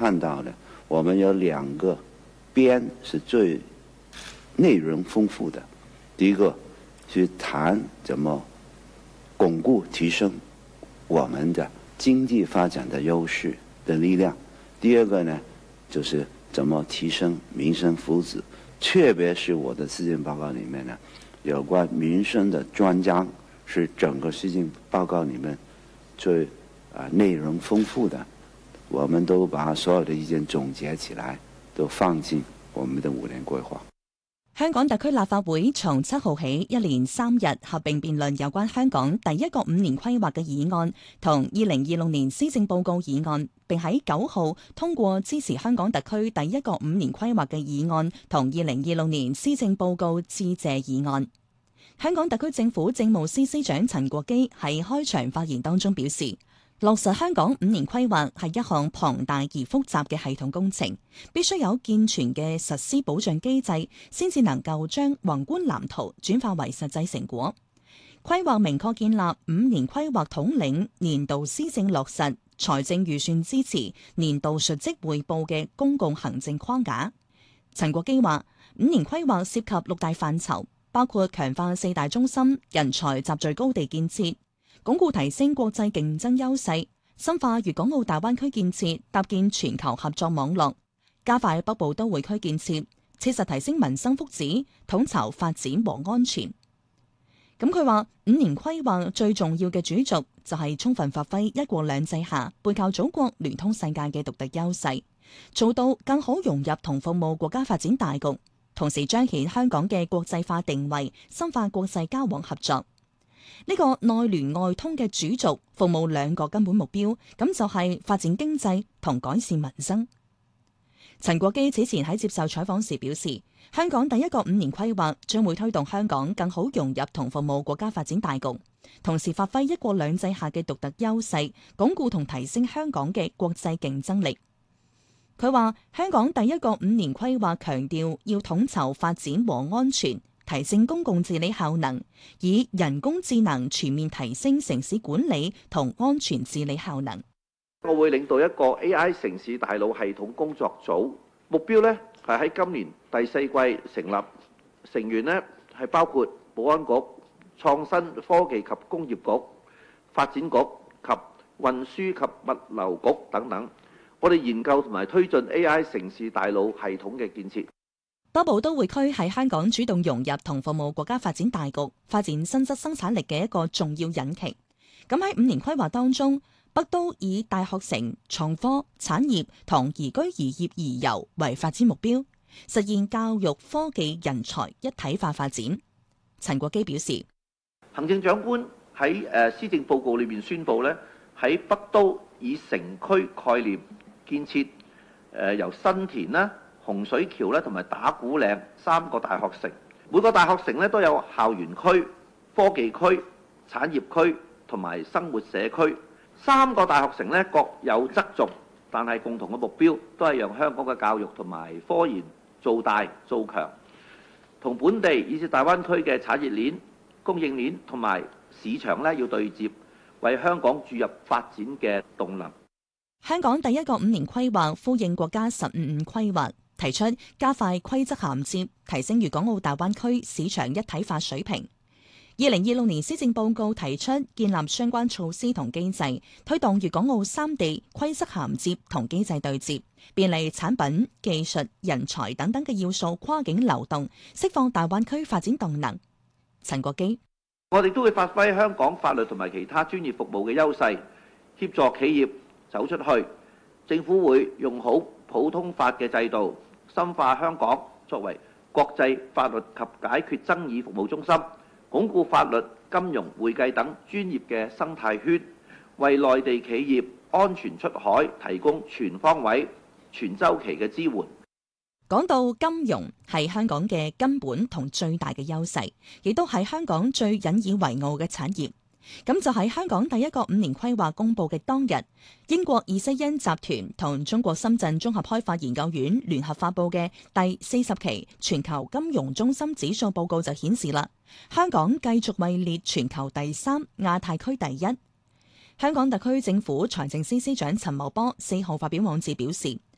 看到的，我们有2个边是最内容丰富的。第一个是谈怎么巩固提升我们的经济发展的优势的力量，第二个呢就是怎么提升民生福祉，特别是我的施政报告里面呢，有关民生的专章是整个施政报告里面最内容丰富的，我们都把所有的意见总结起來，都放進我們的5年規劃。 香港特區立法會從7號起一連3日合併辯論有關香港第一個5年規劃嘅議案同2026年施政報告議案，並喺9號通過支持香港特區第一個5年規劃嘅議案同2026年施政報告致謝議案。香港特區政府政務司司長陳國基喺開場發言當中表示，落實香港5年規劃係一項龐大而複雜嘅系統工程，必須有健全嘅實施保障機制，先至能夠將宏觀藍圖轉化為實際成果。規劃明確建立5年規劃統領、年度施政落實、財政預算支持、年度述職匯報嘅公共行政框架。陳國基話，5年規劃涉及6大範疇，包括強化4大中心、人才集聚高地建設，鞏固提升國際競爭優勢，深化粵港澳大灣區建設，搭建全球合作網絡，加快北部都會區建設，切實提升民生福祉，統籌發展和安全。咁佢話，5年規劃最重要嘅主軸就係充分發揮一國兩制下背靠祖國、聯通世界嘅獨特優勢，做到更好融入同服務國家發展大局，同時彰顯香港嘅國際化定位，深化國際交往合作。呢個內聯外通嘅主軸服務2個根本目標，咁就係發展經濟同改善民生。陳國基此前喺接受採訪時表示，香港第一個5年規劃將會推動香港更好融入同服務國家發展大局，同時發揮一國兩制下嘅獨特優勢，鞏固同提升香港嘅國際競爭力。佢話，香港第一個5年規劃強調要統籌發展和安全，提升公共治理效能，以人工智能全面提升城市管理同安全治理效能。 我會領導一個 AI 城市大腦系統工作組，目標呢係喺今年第4季成立，成員呢係包括保安局、創新科技及工業局、發展局及運輸及物流局等等。我哋研究同埋推進 AI 城市大腦系統嘅建設。 北部都會區係香港主動融入同服務國家發展大局、發展新質生產力嘅一個重要引擎。咁喺5年規劃當中，北都以大學城、創科、產業同宜居宜業宜遊為發展目標，實現教育、科技、人才一體化發展。陳國基表示， 行政長官喺施政報告裏面宣布呢，喺北都以城區概念建設由新田啦、洪水橋咧同埋打鼓嶺3個大學城，每個大學城咧都有校園區、科技區、產業區同埋生活社區。3個大學城咧各有側重，但係共同嘅目標都係讓香港嘅教育同埋科研做大做強，同本地以至大灣區嘅產業鏈、供應鏈同埋市場咧要對接，為香港注入發展嘅動能。 香港第一個5年規劃呼應國家15規劃，提出加快規則銜接，提升粵港澳大灣區市場一體化水平。2026年施政報告提出建立相關措施同機制，推動粵港澳3地規則銜接同機制對接，便利產品、技術、人才等等嘅要素跨境流動，釋放大灣區發展動能。陳國基， 我哋都會發揮香港法律同埋其他專業服務嘅優勢，協助企業走出去。政府會用好普通法嘅制度，深化香港作為國際法律及解決爭議服務中心，鞏固法律、金融、會計等專業嘅生態圈，為內地企業安全出海提供全方位、全週期嘅支援。 講到金融係香港嘅根本同最大嘅優勢，亦都係香港最引以為傲嘅產業。咁就喺香港第一個5年規劃公佈嘅當日，英國爾西恩集團同中國深圳綜合開發研究院聯合發佈嘅第40期全球金融中心指數報告就顯示啦，香港繼續位列全球第3、亞太區第1。香港特區政府財政司司長陳茂波4號發表網誌表示，